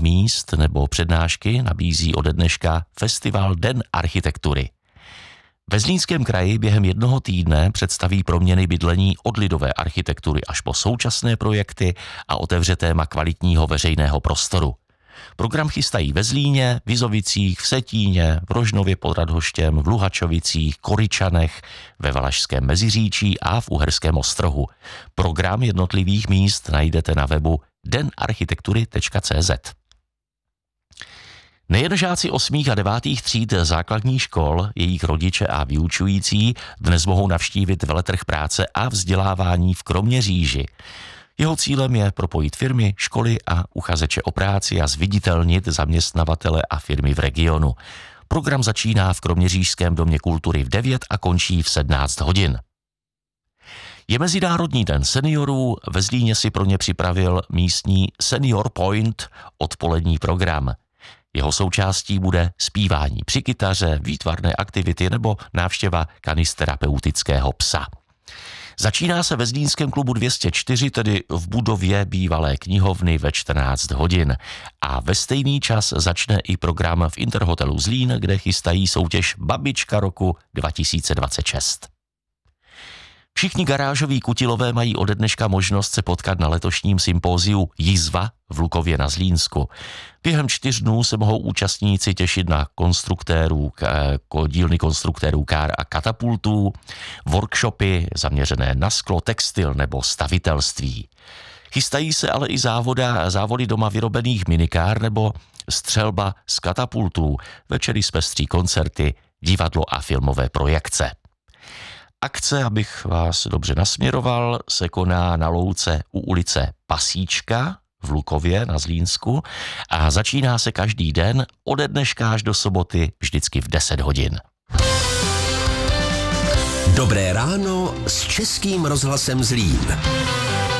jednotlivých míst nebo přednášky nabízí ode dneška Festival Den architektury. Ve Zlínském kraji během jednoho týdne představí proměny bydlení od lidové architektury až po současné projekty a otevře téma kvalitního veřejného prostoru. Program chystají ve Zlíně, Vizovicích, v Setíně, v Rožnově pod Radhoštěm, v Luhačovicích, Koryčanech, ve Valašském Meziříčí a v Uherském Ostrohu. Program jednotlivých míst najdete na webu denarchitektury.cz. Nejen žáci 8. a 9. tříd základních škol, jejich rodiče a vyučující dnes mohou navštívit veletrh práce a vzdělávání v Kroměříži. Jeho cílem je propojit firmy, školy a uchazeče o práci a zviditelnit zaměstnavatele a firmy v regionu. Program začíná v Kroměřížském domě kultury v 9 a končí v 17 hodin. Je Mezinárodní den seniorů, ve Zlíně si pro ně připravil místní Senior Point odpolední program. Jeho součástí bude zpívání při kytaře, výtvarné aktivity nebo návštěva kanisterapeutického psa. Začíná se ve Zlínském klubu 204, tedy v budově bývalé knihovny ve 14 hodin. A ve stejný čas začne i program v Interhotelu Zlín, kde chystají soutěž Babička roku 2026. Všichni garážoví kutilové mají ode dneška možnost se potkat na letošním sympóziu Jizva v Lukově na Zlínsku. Během 4 dnů se mohou účastníci těšit na dílny konstruktérů kár a katapultů, workshopy zaměřené na sklo, textil nebo stavitelství. Chystají se ale i závody doma vyrobených minikár nebo střelba z katapultů, večery zpestří koncerty, divadlo a filmové projekce. Akce, abych vás dobře nasměroval, se koná na louce u ulice Pasíčka v Lukově na Zlínsku a začíná se každý den ode dneška až do soboty vždycky v 10 hodin. Dobré ráno s Českým rozhlasem Zlín.